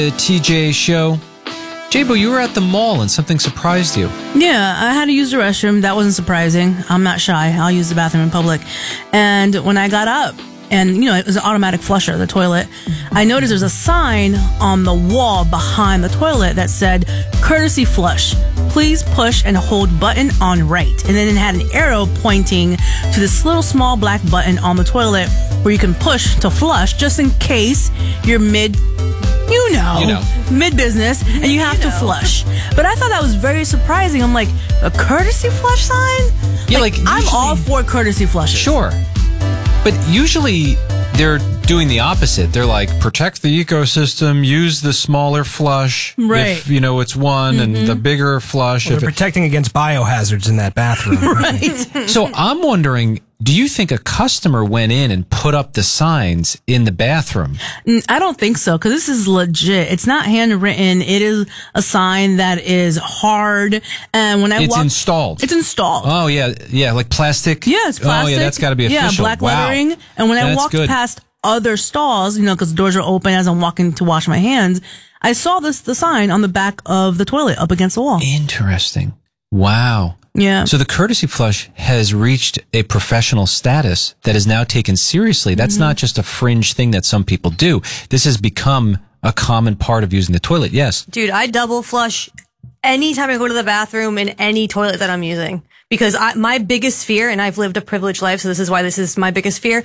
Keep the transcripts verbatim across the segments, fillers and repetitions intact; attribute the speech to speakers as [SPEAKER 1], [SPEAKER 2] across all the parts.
[SPEAKER 1] The T J show. J-Bo, you were at the mall and something surprised you.
[SPEAKER 2] Yeah, I had to use the restroom. That wasn't surprising. I'm not shy. I'll use the bathroom in public. And when I got up, and, you know, it was an automatic flusher, the toilet, I noticed there's a sign on the wall behind the toilet that said, courtesy flush. Please push and hold button on right. And then it had an arrow pointing to this little small black button on the toilet where you can push to flush just in case you're mid, you know,
[SPEAKER 1] You know.
[SPEAKER 2] mid-business and you have
[SPEAKER 3] You
[SPEAKER 2] to
[SPEAKER 3] know.
[SPEAKER 2] flush. But I thought that was very surprising. I'm like, a courtesy flush sign?
[SPEAKER 1] Yeah, like,
[SPEAKER 2] I'm
[SPEAKER 1] usually-
[SPEAKER 2] all for courtesy flushes.
[SPEAKER 1] Sure. But usually they're doing the opposite. They're like, protect the ecosystem, use the smaller flush.
[SPEAKER 2] Right.
[SPEAKER 1] If, you know, it's one, and the bigger flush.
[SPEAKER 4] Well,
[SPEAKER 1] if
[SPEAKER 4] they're
[SPEAKER 1] it-
[SPEAKER 4] protecting against biohazards in that bathroom.
[SPEAKER 2] Right.
[SPEAKER 1] So I'm wondering, do you think a customer went in and put up the signs in the bathroom?
[SPEAKER 2] Mm, I don't think so, because this is legit. It's not handwritten. It is a sign that is hard. And when I
[SPEAKER 1] It's
[SPEAKER 2] walk,
[SPEAKER 1] installed.
[SPEAKER 2] It's installed.
[SPEAKER 1] Oh, yeah. Yeah, like plastic?
[SPEAKER 2] Yeah, it's plastic.
[SPEAKER 1] Oh, yeah, that's got to be official.
[SPEAKER 2] Yeah, black
[SPEAKER 1] Wow.
[SPEAKER 2] lettering. And when I
[SPEAKER 1] That's
[SPEAKER 2] walked
[SPEAKER 1] good.
[SPEAKER 2] past other stalls, you know, because doors are open as I'm walking to wash my hands, I saw this the sign on the back of the toilet up against the wall.
[SPEAKER 1] Interesting. Wow.
[SPEAKER 2] Yeah.
[SPEAKER 1] So the courtesy flush has reached a professional status that is now taken seriously. That's
[SPEAKER 2] Mm-hmm.
[SPEAKER 1] not just a fringe thing that some people do. This has become a common part of using the toilet. Yes.
[SPEAKER 3] Dude, I double flush anytime I go to the bathroom in any toilet that I'm using. Because I, my biggest fear, and I've lived a privileged life, so this is why this is my biggest fear,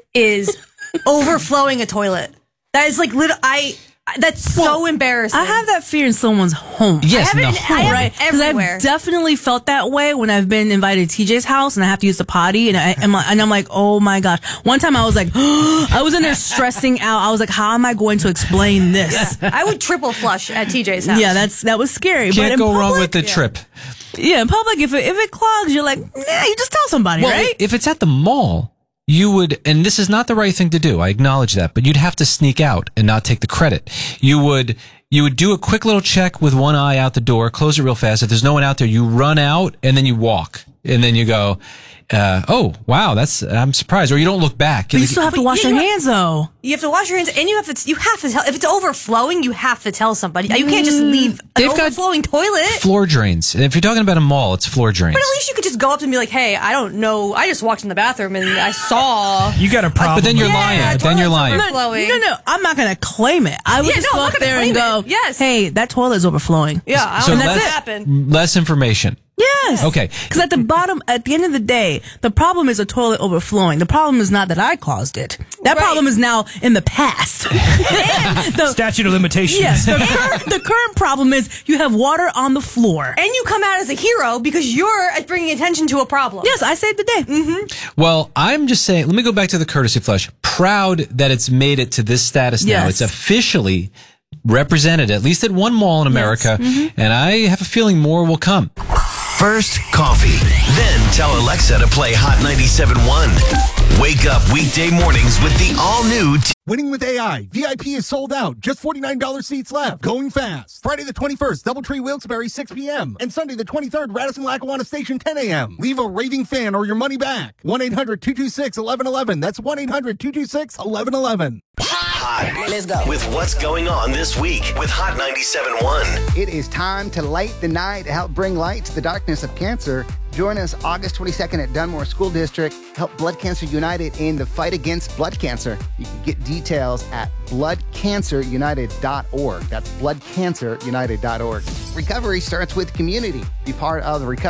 [SPEAKER 3] is overflowing a toilet. That is like, lit- I, that's so embarrassing.
[SPEAKER 2] I have that fear in someone's home.
[SPEAKER 1] Yes,
[SPEAKER 3] I
[SPEAKER 1] in the
[SPEAKER 3] have it in- I
[SPEAKER 1] home.
[SPEAKER 3] have
[SPEAKER 2] Right,
[SPEAKER 3] it
[SPEAKER 2] because
[SPEAKER 3] everywhere.
[SPEAKER 2] I've definitely felt that way when I've been invited to T J's house and I have to use the potty, and I and, my, and I'm like, oh my gosh. One time I was like, I was in there stressing out. I was like, how am I going to explain this?
[SPEAKER 3] I would triple flush at T J's house.
[SPEAKER 2] Yeah, that's that was scary. but
[SPEAKER 1] Can't
[SPEAKER 2] in
[SPEAKER 1] go
[SPEAKER 2] public,
[SPEAKER 1] wrong with the
[SPEAKER 3] yeah.
[SPEAKER 1] trip.
[SPEAKER 2] Yeah, in public, if it, if it clogs, you're like, yeah, you just tell somebody,
[SPEAKER 1] Well,
[SPEAKER 2] right?
[SPEAKER 1] if it's at the mall, you would, and this is not the right thing to do. I acknowledge that, but you'd have to sneak out and not take the credit. You would, you would do a quick little check with one eye out the door, close it real fast. If there's no one out there, you run out and then you walk and then you go, uh, oh, wow, that's, I'm surprised. Or you don't look back.
[SPEAKER 2] But you
[SPEAKER 1] Like,
[SPEAKER 2] still have to
[SPEAKER 3] But
[SPEAKER 2] wash
[SPEAKER 3] you-
[SPEAKER 2] your
[SPEAKER 3] you-
[SPEAKER 2] hands, though.
[SPEAKER 3] You have to wash your hands, and you have to. You have to tell if it's overflowing. You have to tell somebody. You can't just leave an
[SPEAKER 1] They've got
[SPEAKER 3] overflowing toilet.
[SPEAKER 1] floor drains. And if you're talking about a mall, it's floor drains.
[SPEAKER 3] But at least you could just go up and be like, "Hey, I don't know. I just walked in the bathroom and I saw."
[SPEAKER 4] You got a problem.
[SPEAKER 1] But then you're
[SPEAKER 4] with-
[SPEAKER 1] lying.
[SPEAKER 3] Yeah,
[SPEAKER 1] Then you're
[SPEAKER 3] toilets
[SPEAKER 1] lying.
[SPEAKER 3] over- Overflowing.
[SPEAKER 2] No, no, I'm not going to claim it. I would
[SPEAKER 3] Yeah,
[SPEAKER 2] just
[SPEAKER 3] no,
[SPEAKER 2] go
[SPEAKER 3] I'm
[SPEAKER 2] up
[SPEAKER 3] not gonna
[SPEAKER 2] there and
[SPEAKER 3] claim
[SPEAKER 2] go,
[SPEAKER 3] it. Yes.
[SPEAKER 2] hey, that toilet is overflowing.
[SPEAKER 3] Yeah, I
[SPEAKER 1] So
[SPEAKER 3] don't know
[SPEAKER 1] let's-
[SPEAKER 3] what happened.
[SPEAKER 1] Less information.
[SPEAKER 2] Yes.
[SPEAKER 1] Okay.
[SPEAKER 2] Because at the bottom, at the end of the day, the problem is a toilet overflowing. The problem is not that I caused it. That
[SPEAKER 3] Right.
[SPEAKER 2] problem is now in the past. And the,
[SPEAKER 4] Statute of limitations.
[SPEAKER 2] yes, the, current, the current problem is you have water on the floor.
[SPEAKER 3] And you come out as a hero because you're bringing attention to a problem.
[SPEAKER 2] Yes, I saved the day. Mm-hmm.
[SPEAKER 1] Well, I'm just saying, let me go back to the courtesy flush. Proud that it's made it to this status now.
[SPEAKER 2] Yes.
[SPEAKER 1] It's officially represented, at least at one mall in America,
[SPEAKER 2] Mm-hmm.
[SPEAKER 1] and I have a feeling more will come.
[SPEAKER 5] First coffee, then tell Alexa to play Hot ninety-seven point one. Wake up weekday mornings with the all-new T-
[SPEAKER 6] Winning with A I. V I P is sold out. Just forty-nine dollars seats left. Going fast. Friday the twenty-first, Doubletree Wilkes-Barre, six p.m. And Sunday the twenty-third, Radisson Lackawanna Station, ten a.m. Leave a raving fan or your money back. one eight hundred two two six one one one one. That's one eight hundred two two six one one one one.
[SPEAKER 5] Hot. Let's go. With what's going on this week with Hot ninety-seven point one.
[SPEAKER 7] It is time to light the night to help bring light to the darkness of cancer. Join us August twenty-second at Dunmore School District. Help Blood Cancer United in the fight against blood cancer. You can get details at blood cancer united dot org. That's blood cancer united dot org. Recovery starts with community. Be part of the recovery.